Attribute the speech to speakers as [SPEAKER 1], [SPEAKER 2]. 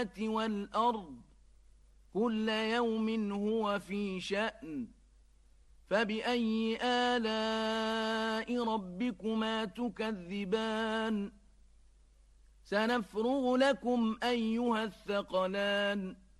[SPEAKER 1] والأرض كل يوم هو في شأن فبأي آلاء ربكما تكذبان سنفرغ لكم أيها الثقلان